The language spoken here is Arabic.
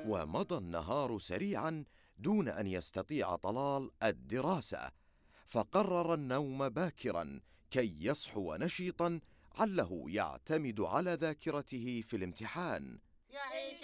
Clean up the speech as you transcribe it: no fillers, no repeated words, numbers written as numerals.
ومضى النهار سريعا دون أن يستطيع طلال الدراسة، فقرر النوم باكرا كي يصحو نشيطا، عله يعتمد على ذاكرته في الامتحان.